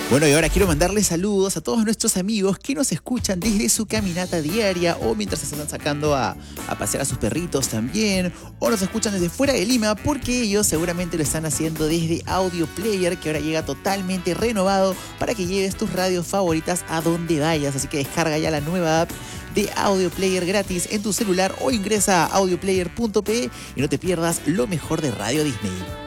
Bueno, y ahora quiero mandarle saludos a todos nuestros amigos que nos escuchan desde su caminata diaria o mientras se están sacando a pasear a sus perritos también, o nos escuchan desde fuera de Lima porque ellos seguramente lo están haciendo desde Audio Player, que ahora llega totalmente renovado para que lleves tus radios favoritas a donde vayas. Así que descarga ya la nueva app de Audio Player gratis en tu celular o ingresa a audioplayer.pe y no te pierdas lo mejor de Radio Disney.